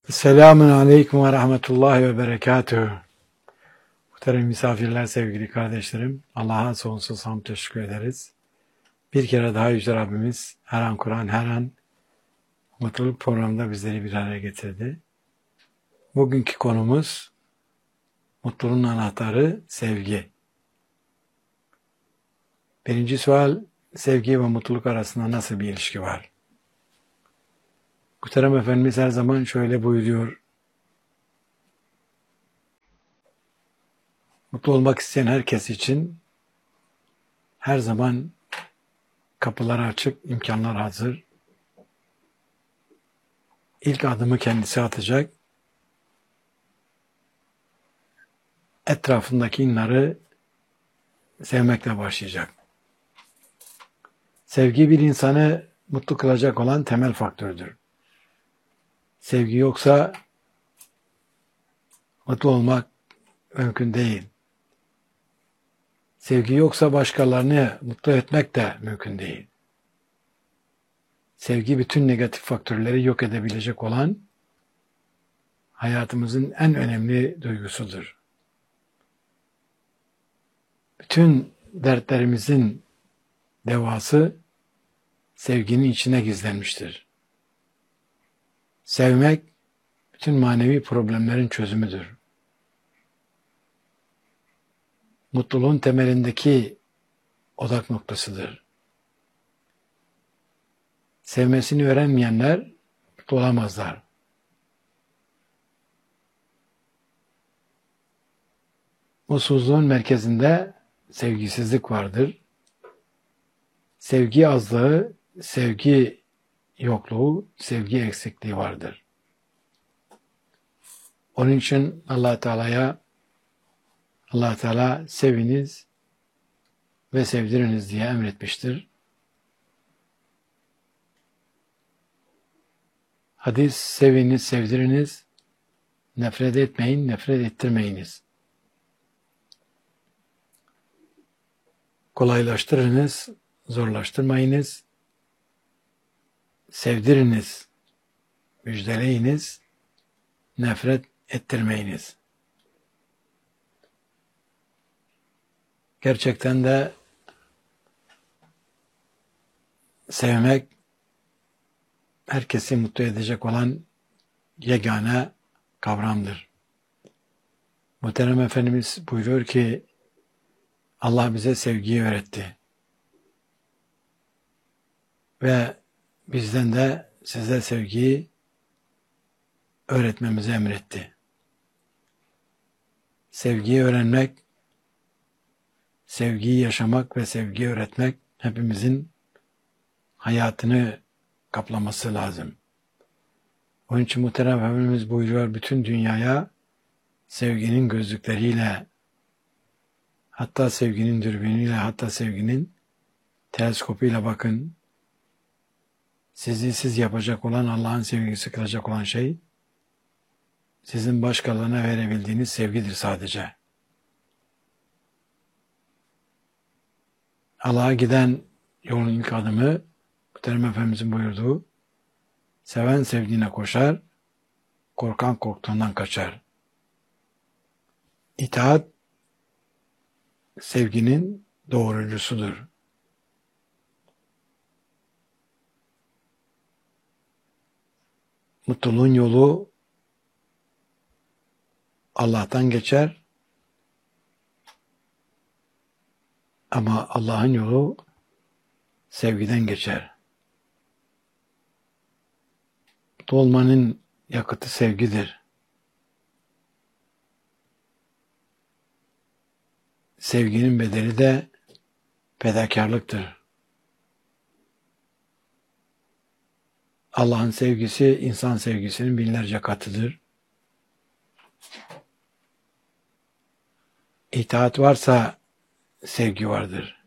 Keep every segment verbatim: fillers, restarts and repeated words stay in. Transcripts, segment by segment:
Selamun Aleyküm ve Rahmetullahi ve Berekatühü. Muhterem misafirler, sevgili kardeşlerim, Allah'a sonsuz hamd teşekkür ederiz. Bir kere daha Yüce Rabbimiz her an Kur'an, her an mutluluk programında bizleri bir araya getirdi. Bugünkü konumuz mutluluğun anahtarı sevgi. Birinci sual, sevgi ve mutluluk arasında nasıl bir ilişki var? Muhterem Efendimiz her zaman şöyle buyuruyor: mutlu olmak isteyen herkes için her zaman kapılar açık, imkanlar hazır. İlk adımı kendisi atacak. Etrafındaki insanları sevmekle başlayacak. Sevgi bir insanı mutlu kılacak olan temel faktördür. Sevgi yoksa mutlu olmak mümkün değil. Sevgi yoksa başkalarını mutlu etmek de mümkün değil. Sevgi bütün negatif faktörleri yok edebilecek olan hayatımızın en önemli duygusudur. Bütün dertlerimizin devası sevginin içine gizlenmiştir. Sevmek bütün manevi problemlerin çözümüdür. Mutluluğun temelindeki odak noktasıdır. Sevmesini öğrenmeyenler mutlu olamazlar. Mutsuzluğun merkezinde sevgisizlik vardır. Sevgi azlığı, sevgi yokluğu, sevgi eksikliği vardır. Onun için Allah Teala'ya Allah Teala seviniz ve sevdiriniz diye emretmiştir. Hadis: seviniz, sevdiriniz, nefret etmeyin, nefret ettirmeyiniz. Kolaylaştırınız, zorlaştırmayınız. Sevdiriniz, müjdeleyiniz, nefret ettirmeyiniz. Gerçekten de sevmek herkesi mutlu edecek olan yegane kavramdır. Muhterem Efendimiz buyuruyor ki Allah bize sevgiyi öğretti. Ve bizden de size sevgiyi öğretmemizi emretti. Sevgiyi öğrenmek, sevgiyi yaşamak ve sevgiyi öğretmek hepimizin hayatını kaplaması lazım. Onun için muhterem Efendimiz buyuruyor, bütün dünyaya sevginin gözlükleriyle, hatta sevginin dürbünüyle, hatta sevginin teleskopuyla bakın. Sizi siz yapacak olan, Allah'ın sevgisi kılacak olan şey, sizin başkalarına verebildiğiniz sevgidir sadece. Allah'a giden yolun ilk adımı, Muhterem Efendimizin buyurduğu, seven sevdiğine koşar, korkan korktuğundan kaçar. İtaat, sevginin doğrucusudur. Mutluluğun yolu Allah'tan geçer ama Allah'ın yolu sevgiden geçer. Mutlu olmanın yakıtı sevgidir. Sevginin bedeli de fedakarlıktır. Allah'ın sevgisi insan sevgisinin binlerce katıdır. İtaat varsa sevgi vardır.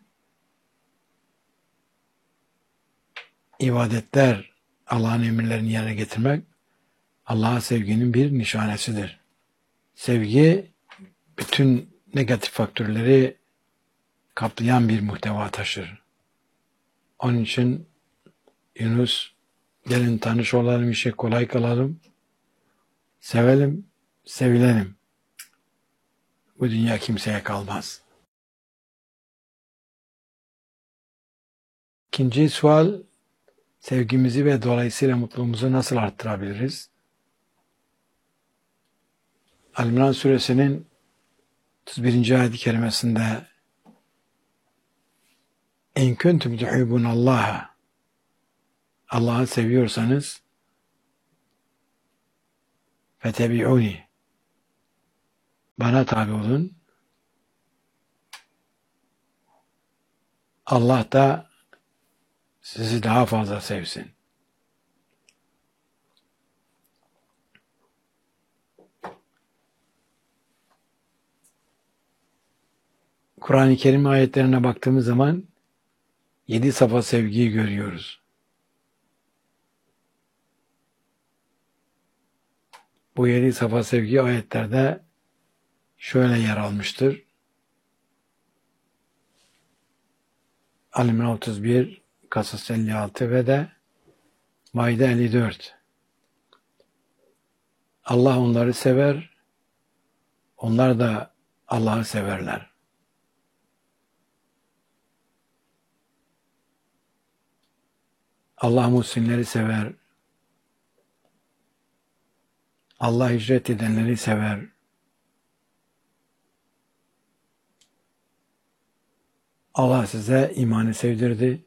İbadetler, Allah'ın emirlerini yerine getirmek, Allah'a sevginin bir nişanesidir. Sevgi, bütün negatif faktörleri kaplayan bir muhteva taşır. Onun için Yunus, gelin tanış olalım, işe kolay kalalım. Sevelim, sevilelim. Bu dünya kimseye kalmaz. İkinci sual, sevgimizi ve dolayısıyla mutluluğumuzu nasıl arttırabiliriz? Al-İmran suresinin otuz birinci ayet-i kerimesinde "En kuntum tuhibbunallaha" Allah'ı seviyorsanız "Fetebi'uni" bana tabi olun. Allah da sizi daha fazla sevsin. Kur'an-ı Kerim ayetlerine baktığımız zaman yedi safa sevgiyi görüyoruz. Bu yedi safa sevgi ayetlerde şöyle yer almıştır. Al-İmran otuz bir, Kasas elli altı ve de Maide elli dört. Allah onları sever, onlar da Allah'ı severler. Allah muhsinleri sever, Allah hicret edenleri sever, Allah size imanı sevdirdi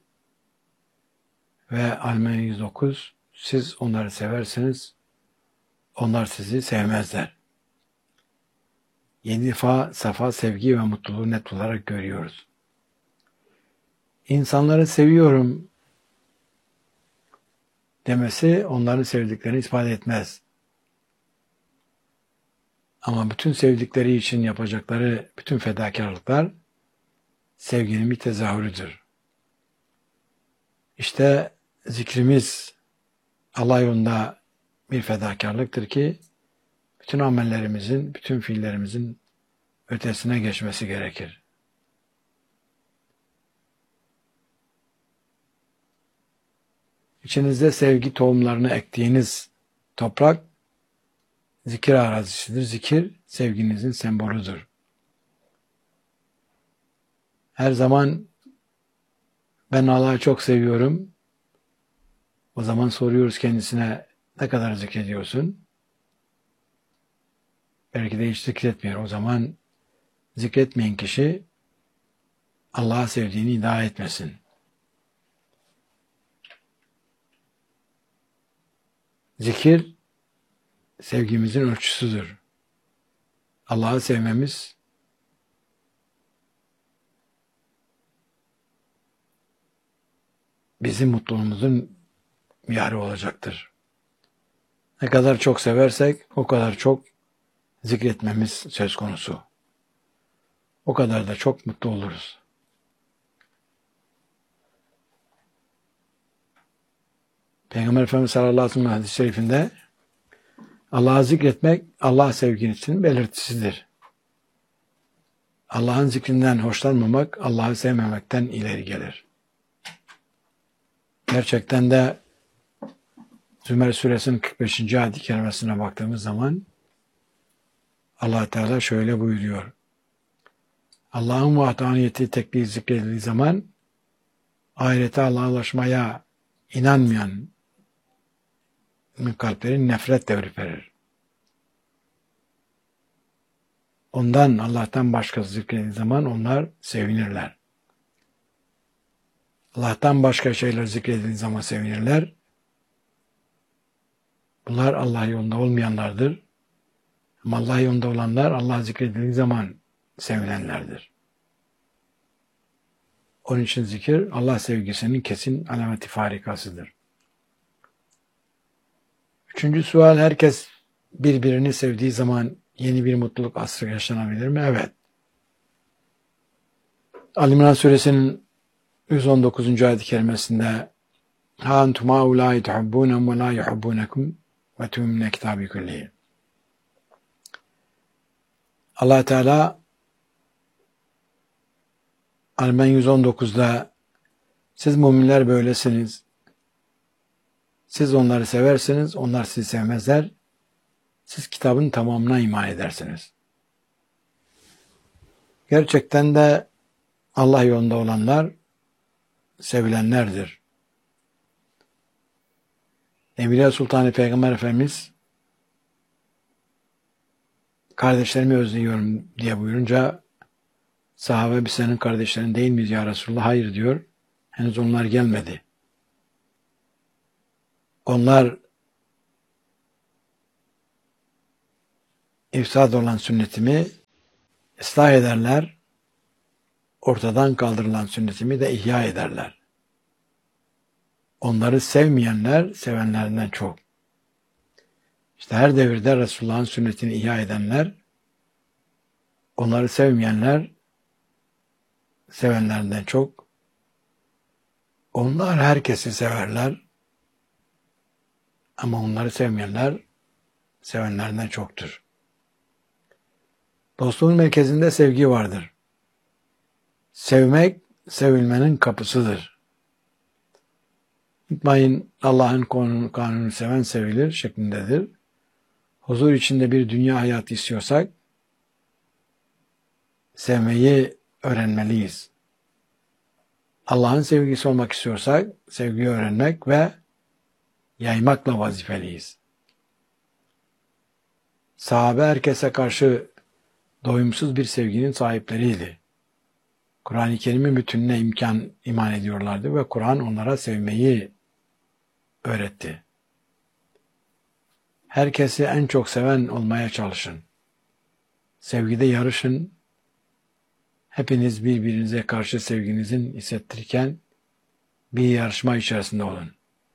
ve Al-İmran yüz dokuz, siz onları seversiniz, onlar sizi sevmezler. Yedi defa safa sevgi ve mutluluğu net olarak görüyoruz. İnsanları seviyorum demesi onların sevdiklerini ispat etmez. Ama bütün sevdikleri için yapacakları bütün fedakarlıklar sevginin bir tezahürüdür. İşte zikrimiz Allah yolunda bir fedakarlıktır ki bütün amellerimizin, bütün fiillerimizin ötesine geçmesi gerekir. İçinizde sevgi tohumlarını ektiğiniz toprak zikir arazisidir. Zikir sevginizin sembolüdür. Her zaman ben Allah'ı çok seviyorum. O zaman soruyoruz kendisine, ne kadar zikrediyorsun? Belki de hiç zikretmiyor. O zaman zikretmeyen kişi Allah'ı sevdiğini iddia etmesin. Zikir sevgimizin ölçüsüdür. Allah'ı sevmemiz bizim mutluluğumuzun miyarı olacaktır. Ne kadar çok seversek o kadar çok zikretmemiz söz konusu. O kadar da çok mutlu oluruz. Peygamber Efendimiz sallallahu aleyhi ve sellem hadis-i şerifinde Allah'ı zikretmek Allah sevgisinin belirtisidir. Allah'ın zikrinden hoşlanmamak Allah'ı sevmemekten ileri gelir. Gerçekten de Zümer suresinin kırk beşinci ayet-i kerimesine baktığımız zaman Allah Teala şöyle buyuruyor. Allah'ın vahdaniyeti tekliği zikredildiği zaman ahirete Allah'a ulaşmaya inanmayan kalplerin nefret devri verir. Ondan, Allah'tan başkası zikredildiği zaman onlar sevinirler. Allah'tan başka şeyler zikredildiği zaman sevinirler. Bunlar Allah yolunda olmayanlardır. Ama Allah yolunda olanlar Allah zikredildiği zaman sevinenlerdir. Onun için zikir Allah sevgisinin kesin alameti farikasıdır. Üçüncü sual, herkes birbirini sevdiği zaman yeni bir mutluluk asrı yaşanabilir mi? Evet. Al-İmran suresinin yüz on dokuzuncu ayet-i kerimesinde "Ha entum haulâi tuhibbûnehum ve lâ yuhibbûnekum ve tü'minûne kitâbi küllihi." Allah Teala Al-İmran yüz on dokuzda siz müminler böylesiniz. Siz onları seversiniz, onlar sizi sevmezler. siz kitabın tamamına iman edersiniz. Gerçekten de Allah yolunda olanlar sevilenlerdir. Evliya Sultanı Peygamber Efendimiz kardeşlerimi özlüyorum diye buyurunca sahabe biz senin kardeşlerin değil miyiz ya Resulullah? Hayır diyor. Henüz onlar gelmedi. Onlar ifsad olan sünnetimi ıslah ederler. Ortadan kaldırılan sünnetimi de ihya ederler. Onları sevmeyenler sevenlerinden çok. İşte her devirde Resulullah'ın sünnetini ihya edenler, onları sevmeyenler sevenlerinden çok. Onlar herkesi severler ama onları sevmeyenler sevenlerinden çoktur. Dostluğun merkezinde sevgi vardır. Sevmek, sevilmenin kapısıdır. Unutmayın, Allah'ın kanunu, kanunu seven sevilir şeklindedir. Huzur içinde bir dünya hayatı istiyorsak, sevmeyi öğrenmeliyiz. Allah'ın sevgisi olmak istiyorsak, sevgiyi öğrenmek ve yaymakla vazifeliyiz. Sahabe herkese karşı doyumsuz bir sevginin sahipleriydi. Kur'an-ı Kerim'in bütününe imkan iman ediyorlardı ve Kur'an onlara sevmeyi öğretti. Herkesi en çok seven olmaya çalışın. Sevgide yarışın. Hepiniz birbirinize karşı sevginizin hissettirirken bir yarışma içerisinde olun.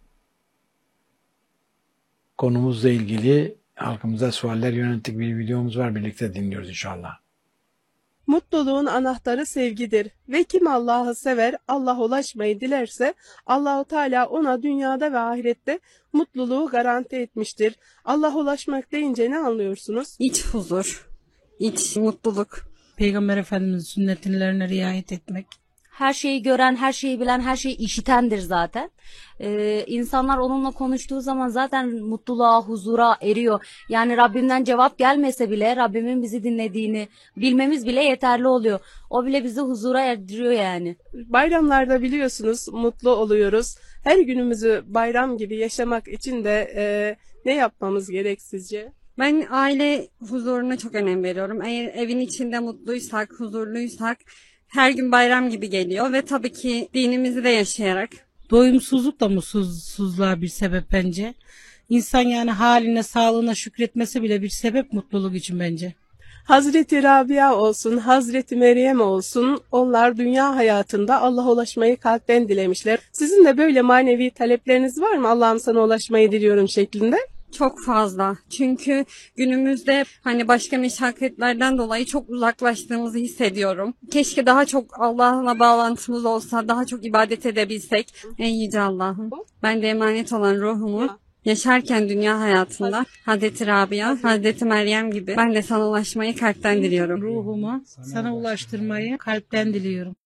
Konumuzla ilgili halkımıza sualler yönelik bir videomuz var. Birlikte dinliyoruz inşallah. Mutluluğun anahtarı sevgidir ve kim Allah'ı sever, Allah ulaşmayı dilerse Allahu Teala ona dünyada ve ahirette mutluluğu garanti etmiştir. Allah ulaşmak deyince ne anlıyorsunuz? İç huzur, iç mutluluk. Peygamber Efendimiz'in sünnetlerine riayet etmek. Her şeyi gören, her şeyi bilen, her şeyi işitendir zaten. Ee, insanlar onunla konuştuğu zaman zaten mutluluğa, huzura eriyor. Yani Rabbimden cevap gelmese bile Rabbimin bizi dinlediğini bilmemiz bile yeterli oluyor. O bile bizi huzura erdiriyor yani. Bayramlarda biliyorsunuz mutlu oluyoruz. Her günümüzü bayram gibi yaşamak için de e, ne yapmamız gerek sizce? Ben aile huzuruna çok önem veriyorum. Eğer evin içinde mutluysak, huzurluysak her gün bayram gibi geliyor ve tabii ki dinimizi de yaşayarak. Doyumsuzluk da mutsuzluğa bir sebep bence. İnsan yani haline, sağlığına şükretmesi bile bir sebep mutluluk için bence. Hazreti Rabia olsun, Hazreti Meryem olsun, onlar dünya hayatında Allah'a ulaşmayı kalpten dilemişler. Sizin de böyle manevi talepleriniz var mı? Allah'ım sana ulaşmayı diliyorum şeklinde. Çok fazla. Çünkü günümüzde hani başka meşakkatlerden dolayı çok uzaklaştığımızı hissediyorum. Keşke daha çok Allah'la bağlantımız olsa, daha çok ibadet edebilsek. Ey Yüce Allah'ım. Ben de emanet olan ruhumu yaşarken dünya hayatında Hazreti Rabia, Hazreti Meryem gibi ben de sana ulaşmayı kalpten diliyorum. Ruhumu sana ulaştırmayı kalpten diliyorum.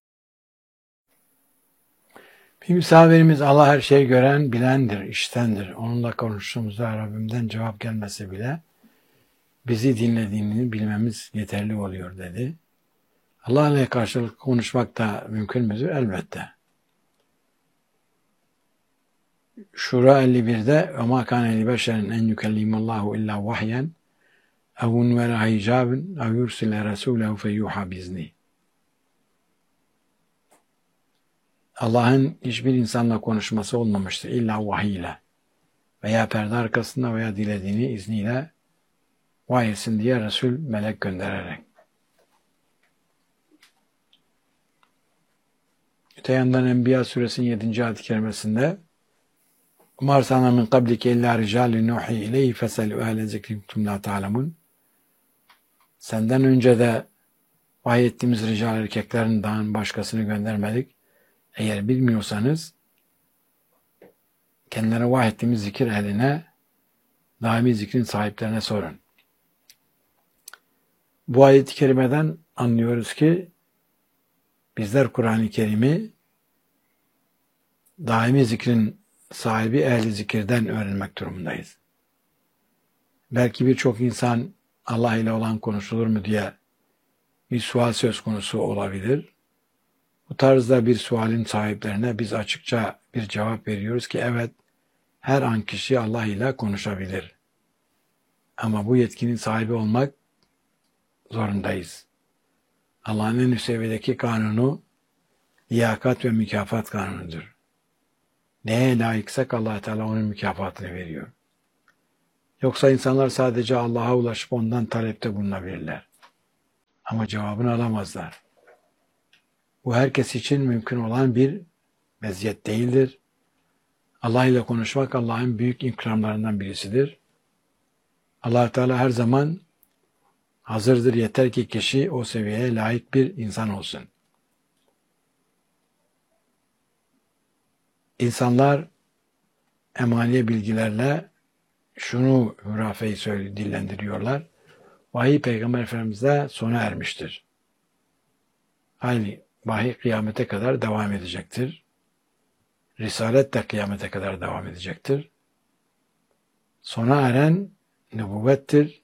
Bir misafirimiz Allah her şeyi gören, bilendir, iştendir. Onunla konuştuğumuzda Rabbimden cevap gelmese bile bizi dinlediğini bilmemiz yeterli oluyor dedi. Allah'la karşılıklı konuşmak da mümkün müdür? Elbette. Şura elli birde وَمَا كَانَ لِبَشَرٍ اَنْ يُكَلِّمَ اللّٰهُ اِلَّا وَحْيًا اَوْ اُنْوَرَ حِجَابٍ اَوْ يُرْسِلَ رَسُولَهُ فَيُوحَى بِإِذْنِهِ. Allah'ın hiçbir insanla konuşması olmamıştır. İlla vahiy ile veya perde arkasında veya dilediğini izniyle vahiy etsin diye Resul melek göndererek. Öte yandan Enbiya suresinin yedinci ayet-i kerimesinde مَا أَرْسَلْنَا مِنْ قَبْلِكَ إِلَّا رِجَالٍ نُوحِي إِلَيْهِ فَاسْأَلُوا أَهْلَ الذِّكْرِ إِن كُنتُمْ لَا تَعْلَمُونَ. Senden önce de vahiy ettiğimiz rical erkeklerinden başkasını göndermedik. Eğer bilmiyorsanız kendilerine vahyettiğimiz zikir ehline, daimi zikrin sahiplerine sorun. Bu ayet-i kerimeden anlıyoruz ki bizler Kur'an-ı Kerim'i daimi zikrin sahibi ehli zikirden öğrenmek durumundayız. Belki birçok insan Allah ile olan konuşulur mu diye bir sual söz konusu olabilir. Bu tarzda bir sualin sahiplerine biz açıkça bir cevap veriyoruz ki evet, her an kişi Allah ile konuşabilir. Ama bu yetkinin sahibi olmak zorundayız. Allah'ın en üst seviyedeki kanunu liyakat ve mükafat kanunudur. Neye layıksak Allah Teala onun mükafatını veriyor. Yoksa insanlar sadece Allah'a ulaşıp ondan talepte bulunabilirler. Ama cevabını alamazlar. Bu herkes için mümkün olan bir meziyet değildir. Allah ile konuşmak Allah'ın büyük ikramlarından birisidir. Allah Teala her zaman hazırdır, yeter ki kişi o seviyeye layık bir insan olsun. İnsanlar emaniye bilgilerle şunu hurafeyi söyle, dillendiriyorlar. Vahiy Peygamber Efendimiz'e sona ermiştir. Aynı vahiy kıyamete kadar devam edecektir. Risalet de kıyamete kadar devam edecektir. Sona eren nübüvvettir.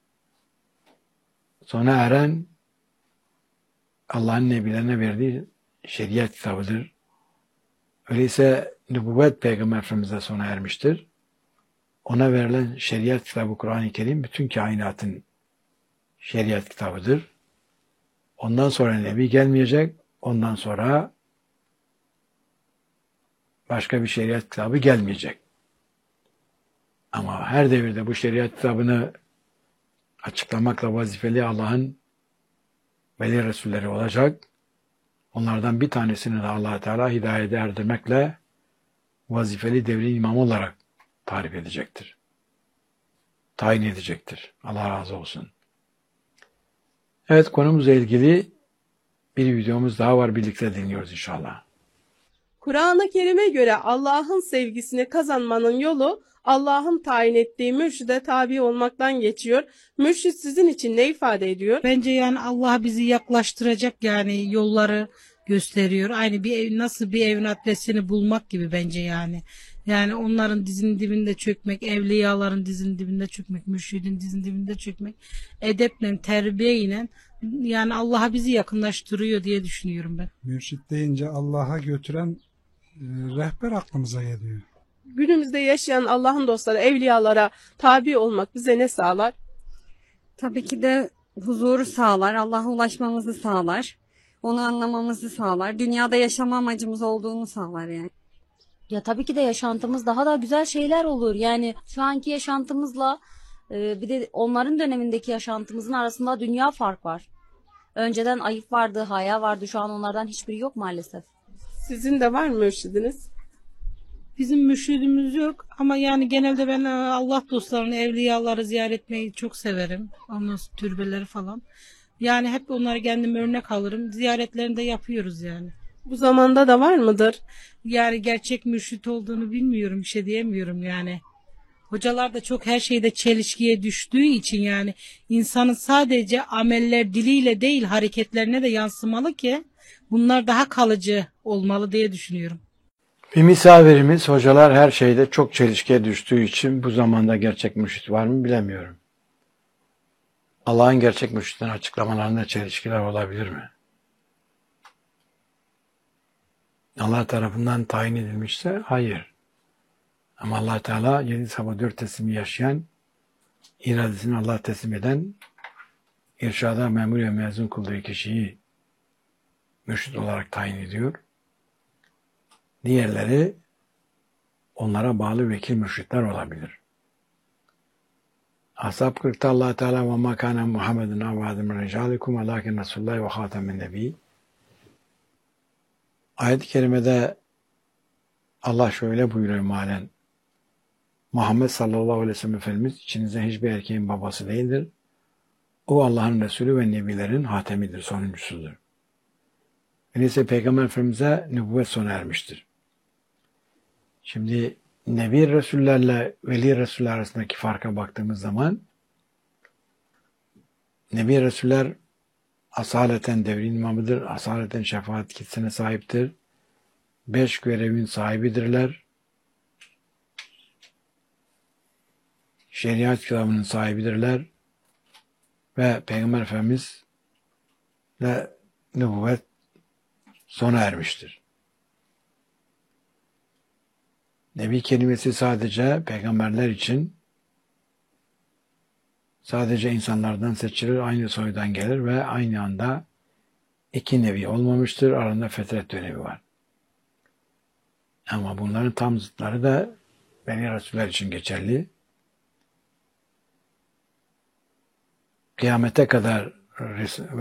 Sona eren Allah'ın nebilerine verdiği şeriat kitabıdır. Öyleyse nübüvvet Peygamber Efendimiz'e sona ermiştir. Ona verilen şeriat kitabı Kur'an-ı Kerim bütün kainatın şeriat kitabıdır. Ondan sonra nebi gelmeyecek, ondan sonra başka bir şeriat kitabı gelmeyecek. Ama her devirde bu şeriat kitabını açıklamakla vazifeli Allah'ın veli Resulleri olacak. Onlardan bir tanesini de Allah Teala hidayete erdirmekle vazifeli devrin imamı olarak tarif edecektir. Tayin edecektir. Allah razı olsun. Evet, konumuzla ilgili bir videomuz daha var. Birlikte dinliyoruz inşallah. Kur'an-ı Kerim'e göre Allah'ın sevgisini kazanmanın yolu Allah'ın tayin ettiği mürşide tabi olmaktan geçiyor. Mürşid sizin için ne ifade ediyor? Bence yani Allah bizi yaklaştıracak yani yolları gösteriyor. Aynı bir ev, nasıl bir evin adresini bulmak gibi bence yani. Yani onların dizinin dibinde çökmek, evliyaların dizinin dibinde çökmek, mürşidin dizinin dibinde çökmek, edeple, terbiyeyle yani Allah'a bizi yakınlaştırıyor diye düşünüyorum ben. Mürşit deyince Allah'a götüren e, rehber aklımıza geliyor. Günümüzde yaşayan Allah'ın dostları, evliyalara tabi olmak bize ne sağlar? Tabii ki de huzuru sağlar, Allah'a ulaşmamızı sağlar, onu anlamamızı sağlar, dünyada yaşama amacımız olduğunu sağlar yani. Ya tabii ki de yaşantımız daha da güzel şeyler olur. Yani şu anki yaşantımızla e, bir de onların dönemindeki yaşantımızın arasında dünya fark var. Önceden ayıp vardı, haya vardı. Şu an onlardan hiçbiri yok maalesef. Sizin de var mı mürşidiniz? Bizim mürşidimiz yok ama yani genelde ben e, Allah dostlarını, evliyaları ziyaret etmeyi çok severim. Ondan sonra türbeleri falan. Yani hep onları kendim örnek alırım. Ziyaretlerini de yapıyoruz yani. Bu zamanda da var mıdır? Yani gerçek mürşit olduğunu bilmiyorum, bir şey diyemiyorum yani. Hocalar da çok her şeyde çelişkiye düştüğü için yani insanın sadece ameller diliyle değil hareketlerine de yansımalı ki bunlar daha kalıcı olmalı diye düşünüyorum. Bir misafirimiz, hocalar her şeyde çok çelişkiye düştüğü için bu zamanda gerçek mürşit var mı bilemiyorum. Allah'ın gerçek mürşitin açıklamalarında çelişkiler olabilir mi? Allah tarafından tayin edilmişse hayır. Ama Allah Teala yedi sabah dört teslimi yaşayan, iradesini Allah teslim eden, irşada memur ve mezun kıldığı kişiyi mürşit olarak tayin ediyor. Diğerleri onlara bağlı vekil mürşitler olabilir. Ashab kırkta Allah Teala ve ma kana Muhammedun avadun min ricalikum velakin Resulullah ve hatemen nebi. Ayet-i kerimede Allah şöyle buyuruyor malen. Muhammed sallallahu aleyhi ve sellem Efendimiz içinizden hiçbir erkeğin babası değildir. O Allah'ın Resulü ve Nebilerin hatemidir, sonuncusudur. Öyleyse Peygamber Efendimiz'e nübüvvet sona ermiştir. Şimdi Nebi Resullerle Veli Resuller arasındaki farka baktığımız zaman Nebi Resuller asaleten devrin imamıdır, asaleten şefaat kitlesine sahiptir. Beş görevin sahibidirler. şeriat kitabının sahibidirler ve Peygamber Efendimiz ile nübüvvet sona ermiştir. Nebi kelimesi sadece peygamberler için, sadece insanlardan seçilir, aynı soydan gelir ve aynı anda iki nevi olmamıştır. Arasında fetret dönemi var. Ama bunların tam zıtları da Beni Resuller için geçerli. Kıyamete kadar